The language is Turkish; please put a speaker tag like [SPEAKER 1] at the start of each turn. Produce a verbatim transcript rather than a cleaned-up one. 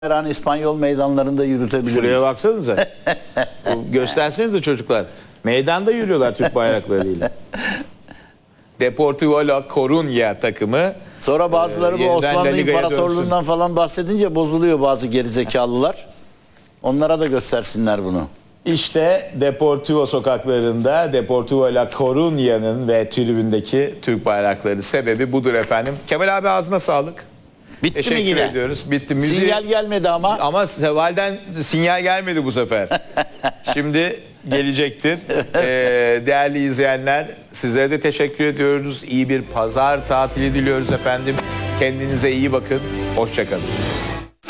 [SPEAKER 1] bayrağını İspanyol meydanlarında yürütebiliriz.
[SPEAKER 2] Şuraya baksanıza. Göstersenize çocuklar. Meydanda yürüyorlar Türk bayraklarıyla. Deportivo La Coruña takımı.
[SPEAKER 1] Sonra bazıları bu
[SPEAKER 2] Yeniden La
[SPEAKER 1] Osmanlı
[SPEAKER 2] Liga'ya
[SPEAKER 1] İmparatorluğundan falan bahsedince bozuluyor bazı gerizekalılar. Onlara da göstersinler bunu.
[SPEAKER 2] İşte Deportivo sokaklarında Deportivo La Coruña'nın ve tribündeki Türk bayrakları, sebebi budur efendim. Kemal abi ağzına sağlık.
[SPEAKER 1] Bitti
[SPEAKER 2] Teşekkür
[SPEAKER 1] mi yine?
[SPEAKER 2] ediyoruz. Bitti. Müziği...
[SPEAKER 1] Sinyal gelmedi ama.
[SPEAKER 2] Ama Seval'den sinyal gelmedi bu sefer. Şimdi gelecektir. Ee, değerli izleyenler, sizlere de teşekkür ediyoruz. İyi bir pazar tatili diliyoruz efendim. Kendinize iyi bakın. Hoşça kalın.